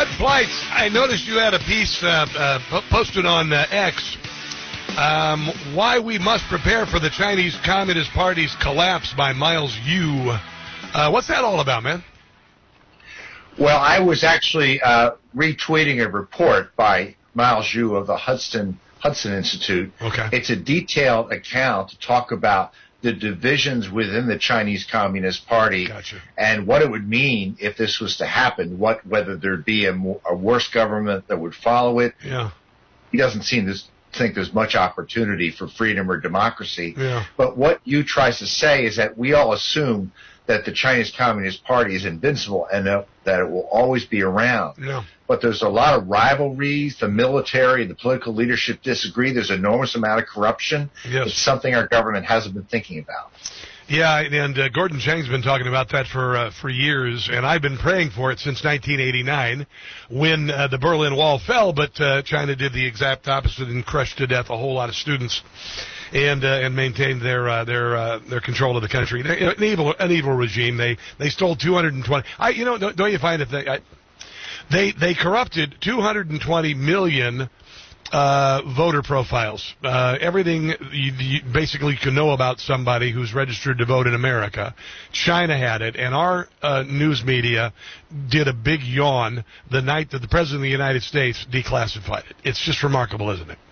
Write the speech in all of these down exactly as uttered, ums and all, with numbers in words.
Fred Flights, I noticed you had a piece uh, uh, posted on uh, X. Um, why we must prepare for the Chinese Communist Party's collapse by Miles Yu. Uh, what's that all about, man? Well, I was actually uh, retweeting a report by Miles Yu of the Hudson Hudson Institute. Okay. It's a detailed account to talk about the divisions within the Chinese Communist Party. Gotcha. And what it would mean if this was to happen, what whether there'd be a, more, a worse government that would follow it. Yeah. He doesn't seem to think there's much opportunity for freedom or democracy. Yeah. But what Yu tries to say is that we all assume that the Chinese Communist Party is invincible and uh, that it will always be around. Yeah. But there's a lot of rivalries. The military and the political leadership disagree. There's an enormous amount of corruption. Yes. It's something our government hasn't been thinking about. Yeah, and uh, Gordon Chang's been talking about that for uh, for years, and I've been praying for it since nineteen eighty-nine when uh, the Berlin Wall fell, but uh, China did the exact opposite and crushed to death a whole lot of students and uh, and maintained their uh, their uh, their control of the country. An evil an evil regime. They they stole two hundred twenty. I you know don't, don't you find it they I, they they corrupted two hundred twenty million Uh, voter profiles, uh, everything you, you basically can know about somebody who's registered to vote in America. China had it, and our uh, news media did a big yawn the night that the President of the United States declassified it. It's just remarkable, isn't it?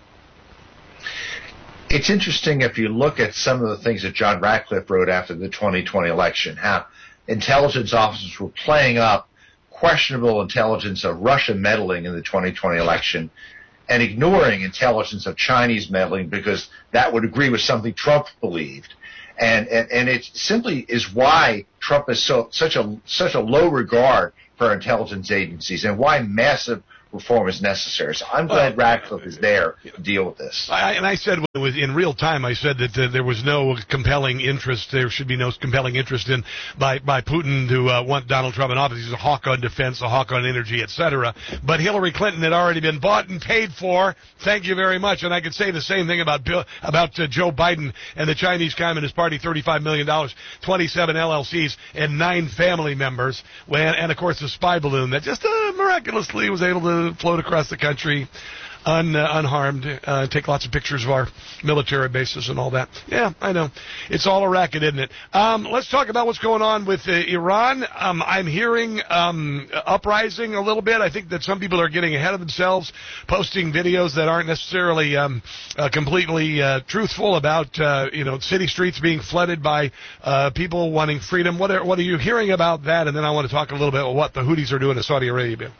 It's interesting if you look at some of the things that John Ratcliffe wrote after the twenty twenty election, how intelligence officers were playing up questionable intelligence of Russia meddling in the twenty twenty election and ignoring intelligence of Chinese meddling because that would agree with something Trump believed. And, and, and it simply is why Trump is so, such a, such a low regard for our intelligence agencies and why massive reform is necessary. So I'm glad Ratcliffe is there to deal with this. I, and I said it was in real time. I said that uh, there was no compelling interest. There should be no compelling interest in by by Putin to uh, want Donald Trump in office. He's a hawk on defense, a hawk on energy, et cetera. But Hillary Clinton had already been bought and paid for. Thank you very much. And I could say the same thing about Bill, about uh, Joe Biden and the Chinese Communist Party. thirty-five million dollars, twenty-seven L L Cs, and nine family members. When, and of course the spy balloon that just uh, miraculously was able to float across the country un, uh, unharmed, uh, take lots of pictures of our military bases and all that. Yeah, I know. It's all a racket, isn't it? Um, let's talk about what's going on with uh, Iran. Um, I'm hearing um, uprising a little bit. I think that some people are getting ahead of themselves, posting videos that aren't necessarily um, uh, completely uh, truthful about, uh, you know, city streets being flooded by uh, people wanting freedom. What are, what are you hearing about that? And then I want to talk a little bit about what the Houthis are doing in Saudi Arabia.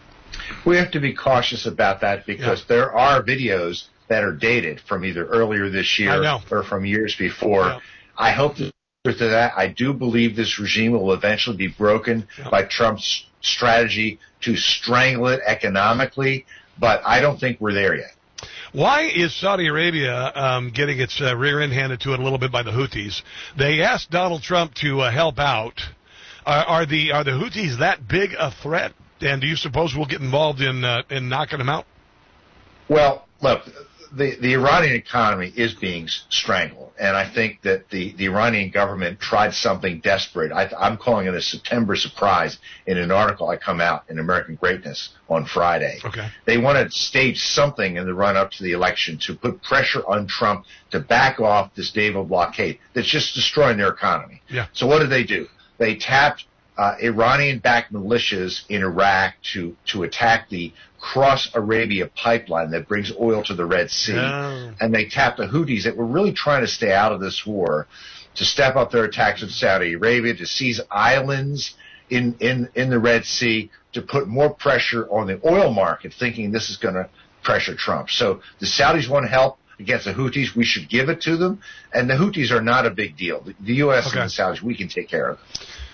We have to be cautious about that because yeah. there are videos that are dated from either earlier this year or from years before. Yeah. I hope that to that, I do believe this regime will eventually be broken yeah. by Trump's strategy to strangle it economically, but I don't think we're there yet. Why is Saudi Arabia um, getting its uh, rear end handed to it a little bit by the Houthis? They asked Donald Trump to uh, help out. Are, are the are the Houthis that big a threat? And do you suppose we'll get involved in uh, in knocking them out? Well, look, the, the Iranian economy is being strangled, and I think that the, the Iranian government tried something desperate. I, I'm calling it a September surprise in an article I come out in American Greatness on Friday. Okay. They wanted to stage something in the run-up to the election to put pressure on Trump to back off this naval blockade that's just destroying their economy. Yeah. So what did they do? They tapped Uh, Iranian-backed militias in Iraq to, to attack the Cross Arabia pipeline that brings oil to the Red Sea. Oh. And they tapped the Houthis that were really trying to stay out of this war to step up their attacks on Saudi Arabia, to seize islands in, in, in the Red Sea, to put more pressure on the oil market, thinking this is going to pressure Trump. So the Saudis want help against the Houthis. We should give it to them. And the Houthis are not a big deal. The, the U S okay. and the Saudis, we can take care of them.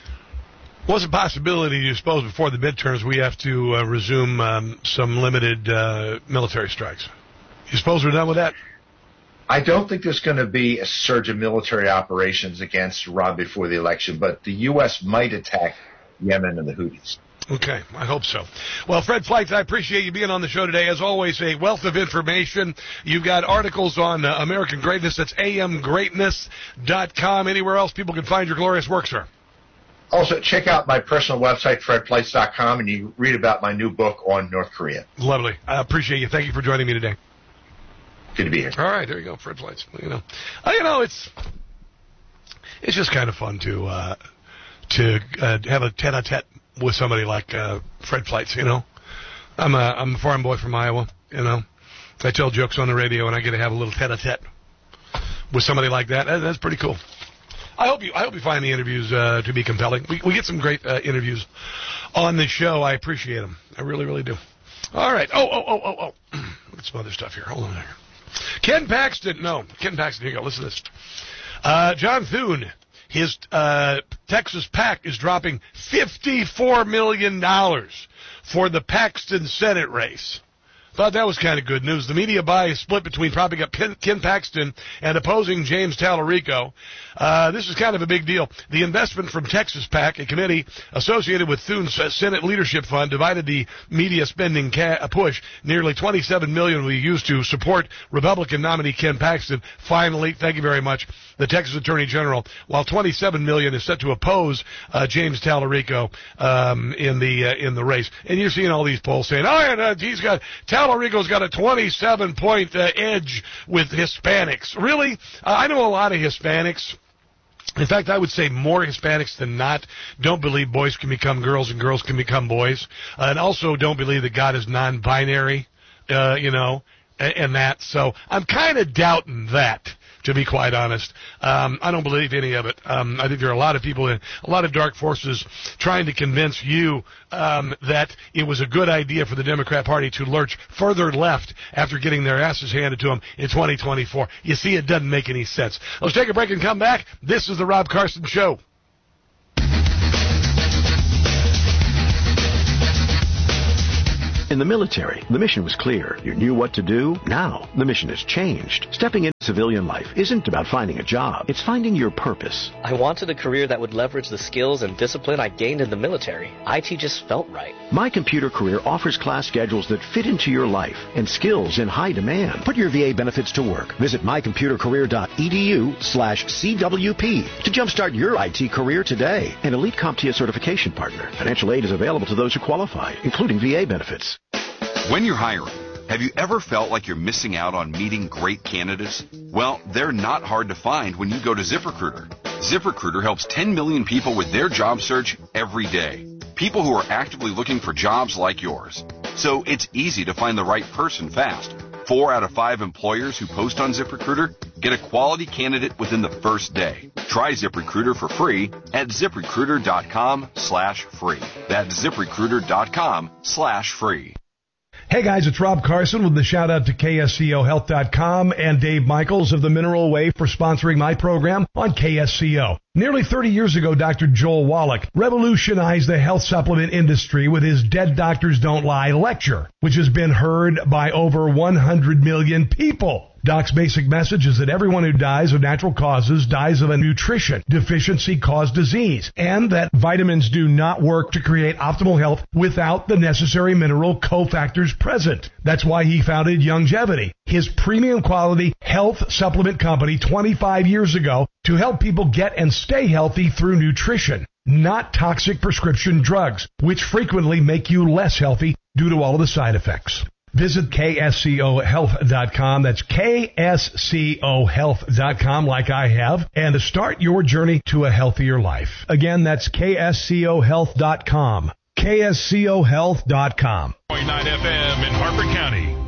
What's a possibility, you suppose, before the midterms we have to uh, resume um, some limited uh, military strikes? You suppose we're done with that? I don't think there's going to be a surge of military operations against Iran before the election, but the U S might attack Yemen and the Houthis. Okay, I hope so. Well, Fred Flights, I appreciate you being on the show today. As always, a wealth of information. You've got articles on uh, American Greatness. That's a m greatness dot com. Anywhere else people can find your glorious work, sir? Also, check out my personal website, fred pleitz dot com, and you read about my new book on North Korea. Lovely. I appreciate you. Thank you for joining me today. Good to be here. All right, there you go, Fred Pleitz. You know, uh, you know, it's it's just kind of fun to uh, to uh, have a tete-a-tete with somebody like uh, Fred Pleitz. You know, I'm a I'm a farm boy from Iowa. You know, I tell jokes on the radio, and I get to have a little tete-a-tete with somebody like that. that. That's pretty cool. I hope you I hope you find the interviews uh, to be compelling. We we get some great uh, interviews on the show. I appreciate them. I really really do. All right. Oh oh oh oh oh. Look at some other stuff here. Hold on there. Ken Paxton, no, Ken Paxton, here you go, listen to this. Uh, John Thune, his uh, Texas PAC is dropping fifty-four million dollars for the Paxton Senate race. Thought that was kind of good news. The media buy is split between propping up Ken, Ken Paxton and opposing James Tallarico. Uh, this is kind of a big deal. The investment from Texas PAC, a committee associated with Thune's Senate Leadership Fund, divided the media spending ca- push. Nearly twenty-seven million dollars will be used to support Republican nominee Ken Paxton. Finally, thank you very much, the Texas Attorney General, while twenty-seven million dollars is set to oppose uh, James Tallarico um, in the uh, in the race. And you're seeing all these polls saying, oh, and, uh, he's got Tallarico's got a twenty-seven point uh, edge with Hispanics. Really? Uh, I know a lot of Hispanics. In fact, I would say more Hispanics than not don't believe boys can become girls and girls can become boys, uh, and also don't believe that God is non-binary, uh, you know, and, and that. So I'm kind of doubting that, to be quite honest. Um, I don't believe any of it. Um, I think there are a lot of people, in, a lot of dark forces trying to convince you um, that it was a good idea for the Democrat Party to lurch further left after getting their asses handed to them in twenty twenty-four. You see, it doesn't make any sense. Let's take a break and come back. This is the Rob Carson Show. In the military, the mission was clear. You knew what to do. Now, the mission has changed. Stepping into civilian life isn't about finding a job. It's finding your purpose. I wanted a career that would leverage the skills and discipline I gained in the military. I T just felt right. My Computer Career offers class schedules that fit into your life and skills in high demand. Put your V A benefits to work. Visit my computer career dot e d u slash C W P to jumpstart your I T career today. An Elite CompTIA certification partner. Financial aid is available to those who qualify, including V A benefits. When you're hiring, have you ever felt like you're missing out on meeting great candidates? Well, they're not hard to find when you go to ZipRecruiter. ZipRecruiter helps ten million people with their job search every day. People who are actively looking for jobs like yours. So it's easy to find the right person fast. Four out of five employers who post on ZipRecruiter get a quality candidate within the first day. Try ZipRecruiter for free at ZipRecruiter.com slash free. That's ZipRecruiter.com slash free. Hey guys, it's Rob Carson with the shout out to K S C O health dot com and Dave Michaels of the Mineral Way for sponsoring my program on K S C O. Nearly thirty years ago, Doctor Joel Wallach revolutionized the health supplement industry with his Dead Doctors Don't Lie lecture, which has been heard by over one hundred million people. Doc's basic message is that everyone who dies of natural causes dies of a nutrition deficiency caused disease, and that vitamins do not work to create optimal health without the necessary mineral cofactors present. That's why he founded Youngevity, his premium quality health supplement company twenty-five years ago, to help people get and stay healthy through nutrition, not toxic prescription drugs, which frequently make you less healthy due to all of the side effects. Visit K S C O health dot com. That's K S C O health dot com, like I have, and to start your journey to a healthier life. Again, that's K S C O health dot com. K S C O health dot com. point nine F M in Harford County.